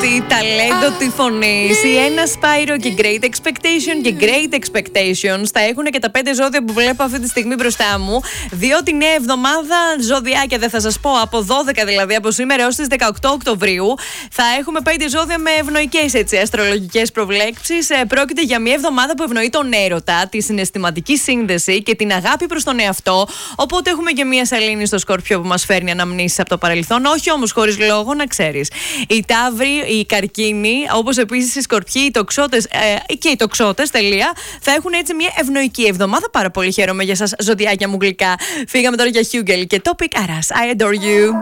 τι ταλέντο τη φωνή. Η Ένα Σπάιρο και Great Expectation και Great Expectations θα έχουν και τα 5 ζώδια που βλέπω αυτή τη στιγμή μπροστά μου. Διότι νέα εβδομάδα, ζωδιάκια δεν θα σας πω, από 12 δηλαδή, από σήμερα έως τις 18 Οκτωβρίου, θα έχουμε 5 ζώδια με ευνοϊκές αστρολογικές προβλέψεις. Πρόκειται για μια εβδομάδα που ευνοεί τον έρωτα, τη συναισθηματική σύνδεση και την αγάπη προς τον εαυτό. Οπότε έχουμε και μια σελήνη στο Σκορπιό που μας φέρνει αναμνήσεις από το παρελθόν, όχι όμως χωρίς λόγο, να ξέρεις. Οι Ταύροι, οι Καρκίνοι, όπως επίσης οι Σκορπιοί, οι Τοξότες και οι Τοξότες, θα έχουν έτσι μια ευνοϊκή εβδομάδα. Πάρα πολύ χαίρομαι για σας, ζωδιάκια μου γλυκά. Φύγαμε τώρα για Hugel και Topic Aras. I adore you.